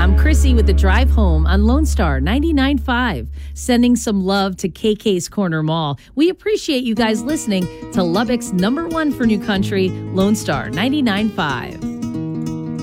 I'm Chrissy with the Drive Home on Lone Star 99.5, sending some love to KK's Corner Mall. We appreciate you guys listening to Lubbock's #1 for new country, Lone Star 99.5.